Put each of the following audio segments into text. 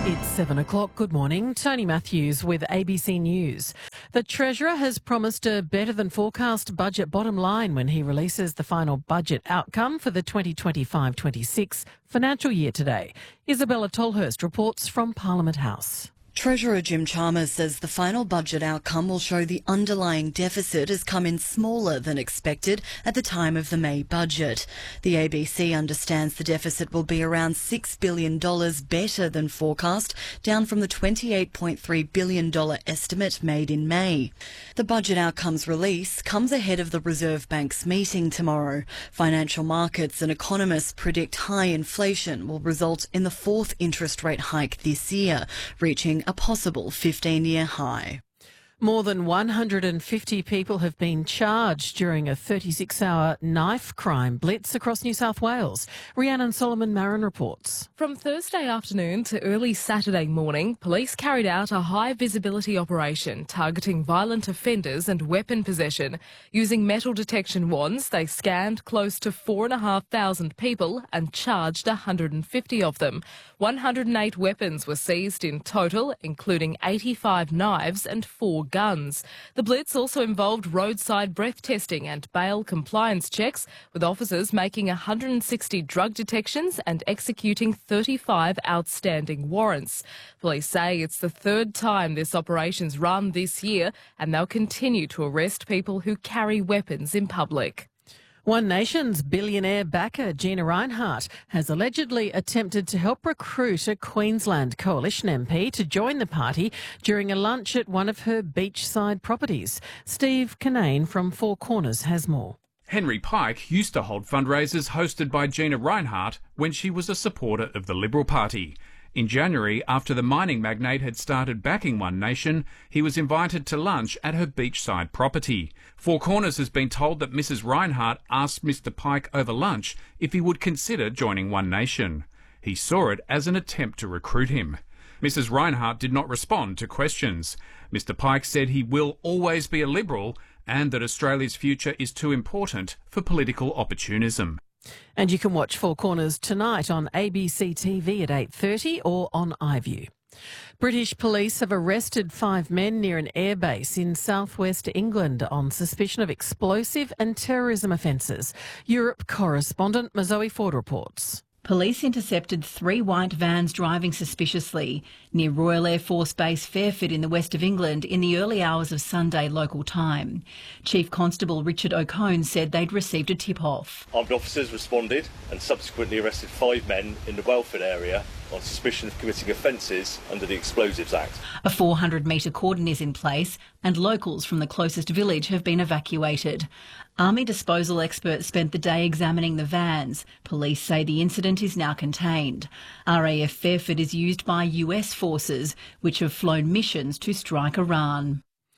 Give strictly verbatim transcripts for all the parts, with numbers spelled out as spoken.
It's seven o'clock. Good morning. Tony Matthews with A B C News. The Treasurer has promised a better than forecast budget bottom line when he releases the final budget outcome for the twenty twenty-five twenty-six financial year today. Isabella Tolhurst reports from Parliament House. Treasurer Jim Chalmers says the final budget outcome will show the underlying deficit has come in smaller than expected at the time of the May budget. The A B C understands the deficit will be around six billion dollars better than forecast, down from the twenty-eight point three billion dollars estimate made in May. The budget outcomes release comes ahead of the Reserve Bank's meeting tomorrow. Financial markets and economists predict high inflation will result in the fourth interest rate hike this year, reaching a possible fifteen-year high. More than one hundred fifty people have been charged during a thirty-six hour knife crime blitz across New South Wales. Rhiannon Solomon-Marin reports. From Thursday afternoon to early Saturday morning, police carried out a high-visibility operation targeting violent offenders and weapon possession. Using metal detection wands, they scanned close to four thousand five hundred people and charged one hundred fifty of them. one hundred eight weapons were seized in total, including eighty-five knives and four guns. The blitz also involved roadside breath testing and bail compliance checks, with officers making one hundred sixty drug detections and executing thirty-five outstanding warrants. Police say it's the third time this operation's run this year, and they'll continue to arrest people who carry weapons in public. One Nation's billionaire backer, Gina Rinehart, has allegedly attempted to help recruit a Queensland Coalition M P to join the party during a lunch at one of her beachside properties. Steve Kinane from Four Corners has more. Henry Pike used to hold fundraisers hosted by Gina Rinehart when she was a supporter of the Liberal Party. In January, after the mining magnate had started backing One Nation, he was invited to lunch at her beachside property. Four Corners has been told that Missus Rinehart asked Mister Pike over lunch if he would consider joining One Nation. He saw it as an attempt to recruit him. Missus Rinehart did not respond to questions. Mister Pike said he will always be a Liberal and that Australia's future is too important for political opportunism. And you can watch Four Corners tonight on A B C T V at eight thirty or on iView. British police have arrested five men near an airbase in southwest England on suspicion of explosive and terrorism offences. Europe correspondent Mazoe Ford reports. Police intercepted three white vans driving suspiciously near Royal Air Force Base Fairford in the west of England in the early hours of Sunday local time. Chief Constable Richard O'Cone said they'd received a tip-off. Armed officers responded and subsequently arrested five men in the Welford area on suspicion of committing offences under the Explosives Act. A four hundred metre cordon is in place and locals from the closest village have been evacuated. Army disposal experts spent the day examining the vans. Police say the incident is now contained. R A F Fairford is used by U S forces, which have flown missions to strike Iran.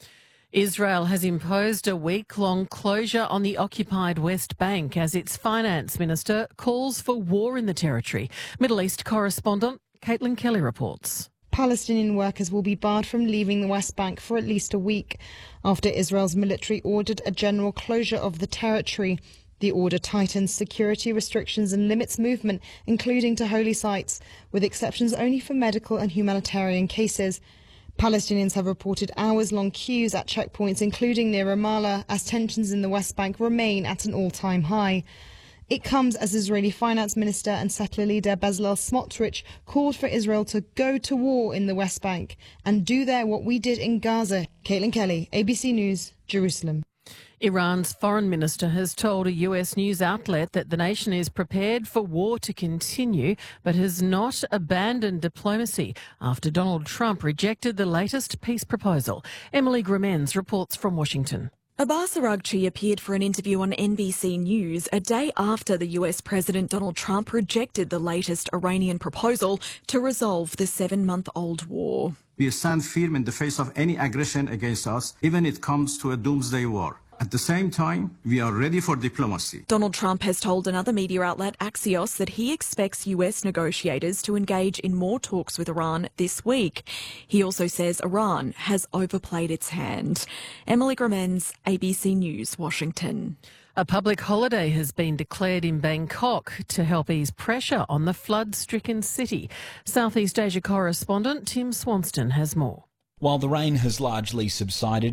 Israel has imposed a week-long closure on the occupied West Bank as its finance minister calls for war in the territory. Middle East correspondent Caitlin Kelly reports. Palestinian workers will be barred from leaving the West Bank for at least a week after Israel's military ordered a general closure of the territory. The order tightens security restrictions and limits movement, including to holy sites, with exceptions only for medical and humanitarian cases. Palestinians have reported hours-long queues at checkpoints, including near Ramallah, as tensions in the West Bank remain at an all-time high. It comes as Israeli Finance Minister and settler leader Bezalel Smotrich called for Israel to go to war in the West Bank and do there what we did in Gaza. Caitlin Kelly, A B C News, Jerusalem. Iran's foreign minister has told a U S news outlet that the nation is prepared for war to continue but has not abandoned diplomacy after Donald Trump rejected the latest peace proposal. Emily Gramens reports from Washington. Abbas Araghchi appeared for an interview on N B C News a day after the U S President Donald Trump rejected the latest Iranian proposal to resolve the seven-month-old war. We stand firm in the face of any aggression against us, even if it comes to a doomsday war. At the same time, we are ready for diplomacy. Donald Trump has told another media outlet, Axios, that he expects U S negotiators to engage in more talks with Iran this week. He also says Iran has overplayed its hand. Emily Gramens, A B C News, Washington. A public holiday has been declared in Bangkok to help ease pressure on the flood-stricken city. Southeast Asia correspondent Tim Swanston has more. While the rain has largely subsided,